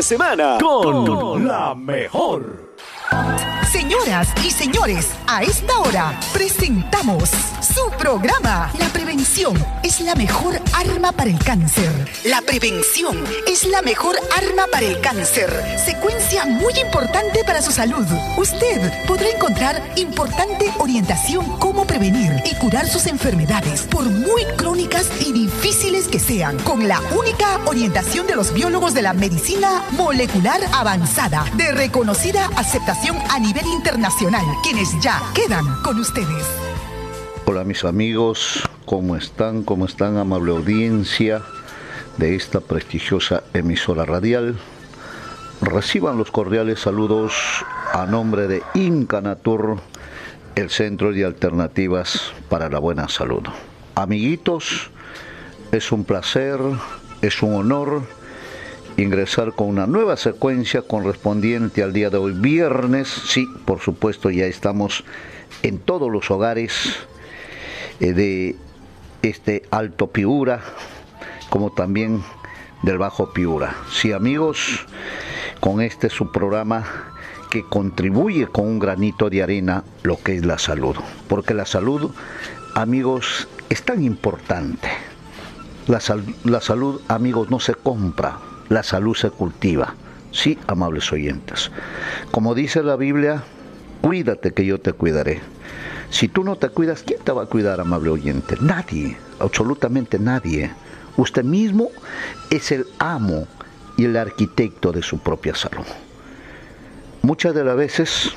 de semana con la mejor. Señoras y señores, a esta hora presentamos su programa. La prevención es la mejor arma para el cáncer. La prevención es la mejor arma para el cáncer. Secuencia muy importante para su salud. Usted podrá encontrar importante orientación cómo prevenir y curar sus enfermedades, por muy crónicas y difíciles que sean, con la única orientación de los biólogos de la medicina molecular avanzada, de reconocida aceptación a nivel internacional, quienes ya quedan con ustedes. Hola mis amigos, ¿cómo están? ¿Cómo están, amable audiencia de esta prestigiosa emisora radial? Reciban los cordiales saludos a nombre de Incanatur, el Centro de Alternativas para la Buena Salud. Amiguitos, es un placer, es un honor ingresar con una nueva secuencia correspondiente al día de hoy, viernes. Sí, por supuesto, ya estamos en todos los hogares de este Alto Piura, como también del Bajo Piura. Sí, amigos, con este su programa que contribuye con un granito de arena lo que es la salud, porque la salud, amigos, es tan importante. La salud, amigos, no se compra, la salud se cultiva. Sí, amables oyentes. Como dice la Biblia, cuídate que yo te cuidaré. Si tú no te cuidas, ¿quién te va a cuidar, amable oyente? Nadie, absolutamente nadie. Usted mismo es el amo y el arquitecto de su propia salud. Muchas de las veces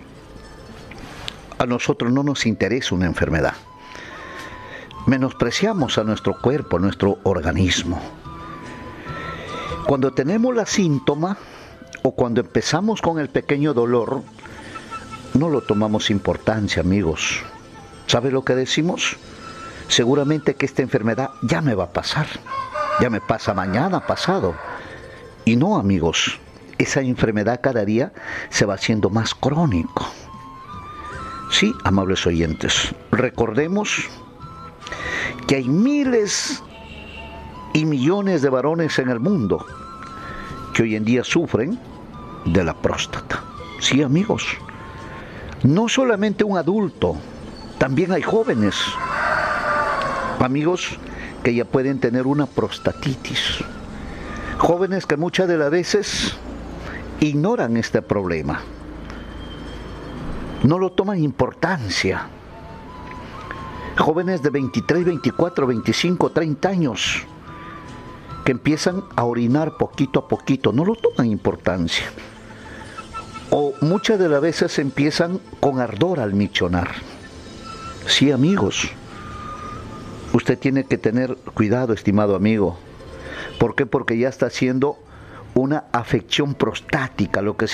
a nosotros no nos interesa una enfermedad. Menospreciamos a nuestro cuerpo, a nuestro organismo. Cuando tenemos la síntoma o cuando empezamos con el pequeño dolor, no lo tomamos importancia, amigos. ¿Sabe lo que decimos? Seguramente que esta enfermedad ya me va a pasar. Ya me pasa mañana, pasado. Y no, amigos, esa enfermedad cada día se va haciendo más crónico. Sí, amables oyentes, recordemos que hay miles y millones de varones en el mundo que hoy en día sufren de la próstata. Sí, amigos, no solamente un adulto, también hay jóvenes, amigos, que ya pueden tener una prostatitis. Jóvenes que muchas de las veces ignoran este problema, no lo toman importancia. Jóvenes de 23, 24, 25, 30 años que empiezan a orinar poquito a poquito, no lo toman importancia. O muchas de las veces empiezan con ardor al michonar. Sí, amigos, usted tiene que tener cuidado, estimado amigo. ¿Por qué? Porque ya está haciendo una afección prostática, lo que